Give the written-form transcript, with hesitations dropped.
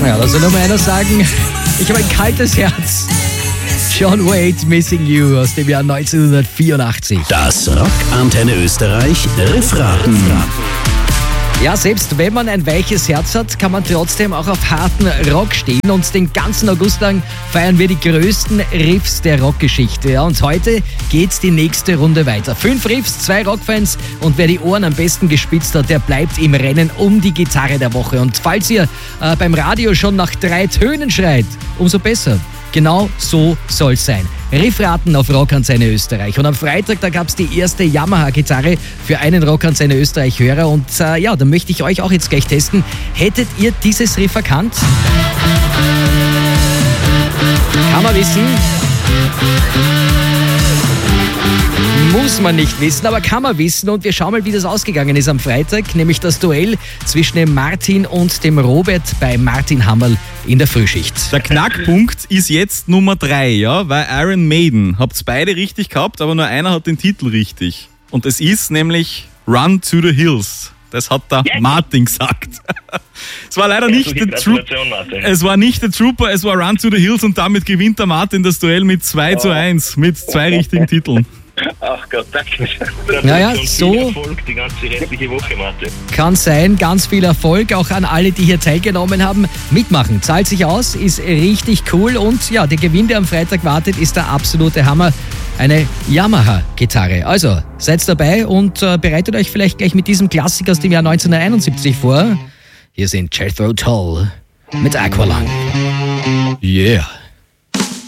Ja, da soll nur mal einer sagen, ich habe ein kaltes Herz. John Waite, Missing You aus dem Jahr 1984. Das Rock Antenne Österreich Riffraten. Ja, selbst wenn man ein weiches Herz hat, kann man trotzdem auch auf harten Rock stehen. Und den ganzen August lang feiern wir die größten Riffs der Rockgeschichte. Ja, und heute geht's die nächste Runde weiter. 5 Riffs, 2 Rockfans und wer die Ohren am besten gespitzt hat, der bleibt im Rennen um die Gitarre der Woche. Und falls ihr beim Radio schon nach 3 Tönen schreit, umso besser. Genau so soll's sein. Riffraten auf Rockantenne Österreich. Und am Freitag, da gab's die erste Yamaha-Gitarre für einen Rockantenne Österreich-Hörer. Und ja, da möchte ich euch auch jetzt gleich testen. Hättet ihr dieses Riff erkannt? Kann man wissen. Muss man nicht wissen, aber kann man wissen. Und wir schauen mal, wie das ausgegangen ist am Freitag. Nämlich das Duell zwischen dem Martin und dem Robert bei Martin Hammerl in der Frühschicht. Der Knackpunkt ist jetzt Nummer 3, ja, weil Iron Maiden habt's beide richtig gehabt, aber nur einer hat den Titel richtig. Und es ist nämlich Run to the Hills. Das hat der Martin gesagt. Es war leider nicht der Trooper. Es war nicht der Trooper, es war Run to the Hills und damit gewinnt der Martin das Duell mit 2:1 mit 2 richtigen Titeln. Ach Gott, danke. Naja, so viel Erfolg die ganze restliche Woche, Martin. kann sein. Ganz viel Erfolg auch an alle, die hier teilgenommen haben. Mitmachen, zahlt sich aus, ist richtig cool. Und ja, der Gewinn, der am Freitag wartet, ist der absolute Hammer. Eine Yamaha-Gitarre. Also, seid dabei und bereitet euch vielleicht gleich mit diesem Klassiker aus dem Jahr 1971 vor. Hier sind Jethro Tull mit Aqualung. Yeah.